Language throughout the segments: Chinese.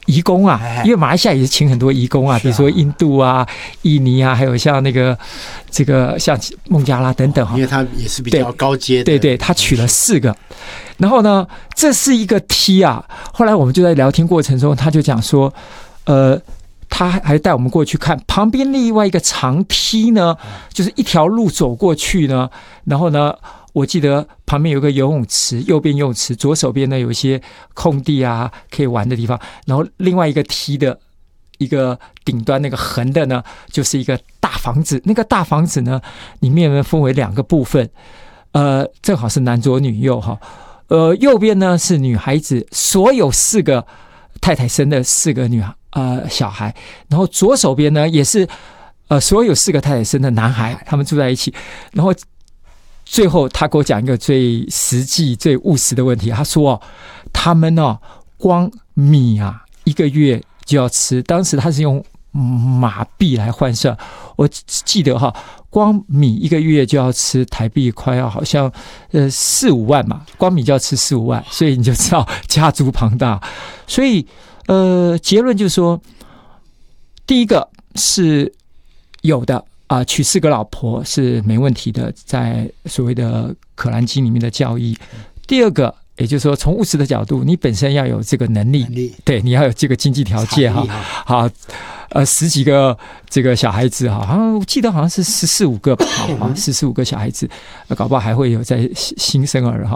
移工啊，因为马来西亚也是请很多移工啊，比如说印度啊、印尼啊，还有像那个这个像孟加拉等等哈， 因为他也是比较高阶的， 对对，他取了4个，然后呢，这是一个梯啊。后来我们就在聊天过程中，他就讲说，他还带我们过去看旁边另外一个长梯呢，就是一条路走过去呢，然后呢，我记得旁边有个游泳池，右边游泳池，左手边呢有一些空地啊可以玩的地方，然后另外一个梯的一个顶端那个横的呢，就是一个大房子，那个大房子呢里面呢分为2个部分，正好是男左女右哈，右边呢是女孩子，所有4个太太生的4个小孩，然后左手边呢也是所有4个太太生的男孩，他们住在一起，然后最后他给我讲一个最实际最务实的问题，他说他们光米啊1个月就要吃，当时他是用马币来换算，我记得光米1个月就要吃台币快要好像4-5万嘛，光米就要吃4-5万，所以你就知道家族庞大。所以结论就是说，第一个是有的娶4个老婆是没问题的，在所谓的可兰经里面的教义。第二个，也就是说从务实的角度，你本身要有这个能力，对，你要有这个经济条件好，10几个这个小孩子好像我记得好像是14-15个吧，14-15个小孩子，搞不好还会有在新生儿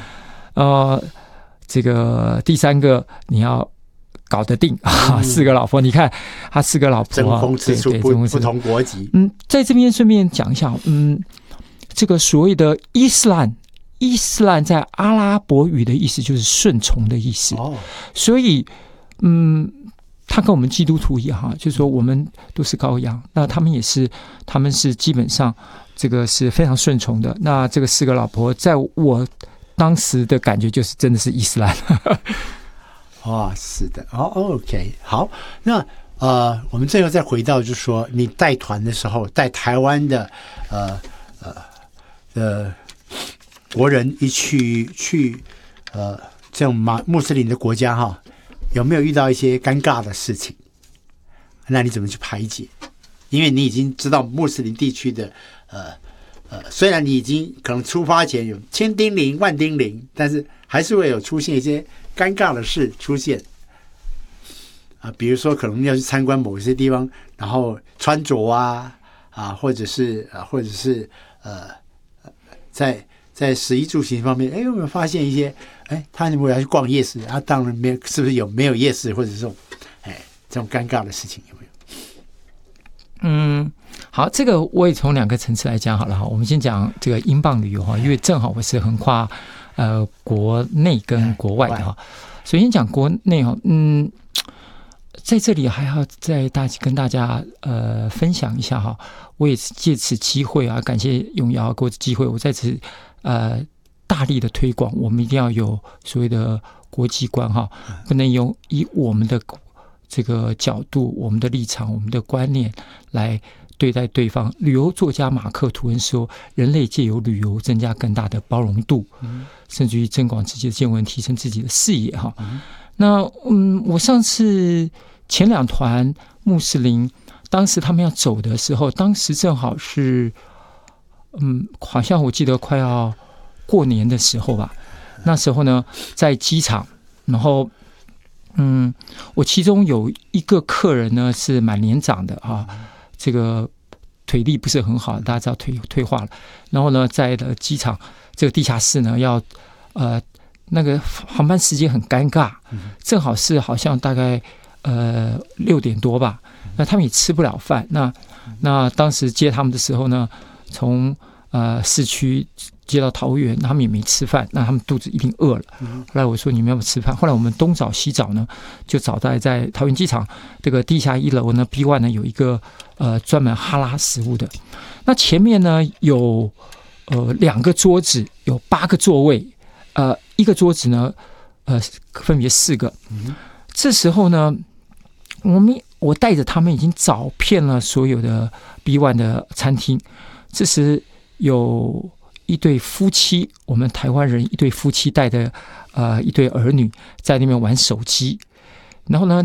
这个第3个你要搞得定4个老婆，你看他4个老婆， 争风吃醋，不同国籍。 在这边顺便讲一下，这个所谓的伊斯兰在阿拉伯语的意思就是顺从的意思，所以他跟我们基督徒一样，就是说我们都是羔羊，那他们是基本上这个是非常顺从的。那这个4个老婆，在我当时的感觉就是真的是伊斯兰。 是的，OK， 好，那我们最后再回到，就是说你带团的时候，带台湾的国人一去这种穆斯林的国家有没有遇到一些尴尬的事情？那你怎么去排解？因为你已经知道穆斯林地区的虽然你已经可能出发前有千叮咛万叮咛，但是还是会有出现一些尴尬的事出现比如说可能要去参观某些地方，然后穿着或者是在食衣住行方面，有没有发现一些他如果要去逛夜市当然没有，是不是没有夜市，或者是这种尴尬的事情有没有？ 好，这个我也从2个层次来讲好了。我们先讲这个英镑旅游因为正好我是横跨国内跟国外的首先讲国内在这里还要再跟大家分享一下我也是借此机会感谢永尧给我的机会，我在此大力的推广，我们一定要有所谓的国际观不能以我们的这个角度、我们的立场、我们的观念来对待对方。旅游作家马克·吐温说，人类借由旅游增加更大的包容度，甚至于增广自己的见闻，提升自己的视野那我上次前2团穆斯林，当时他们要走的时候，当时正好是好像我记得快要过年的时候吧。那时候呢，在机场，然后我其中有一个客人呢是蛮年长的这个腿力不是很好，大家知道退化了。然后呢，在机场这个地下室呢，要那个航班时间很尴尬，正好是好像大概6点多吧。那他们也吃不了饭。那当时接他们的时候呢，从市区接到桃园，他们也没吃饭，那他们肚子一定饿了。后来我说你们要不要吃饭？后来我们东找西找呢，就找到在桃园机场这个地下1楼呢 B1 呢有一个专门哈拉食物的。那前面呢有2个桌子，有8个座位，一个桌子呢分别4个。这时候呢，我带着他们已经找遍了所有的 B1 的餐厅。这时有一对夫妻，我们台湾人一对夫妻带的一对儿女在那边玩手机，然后呢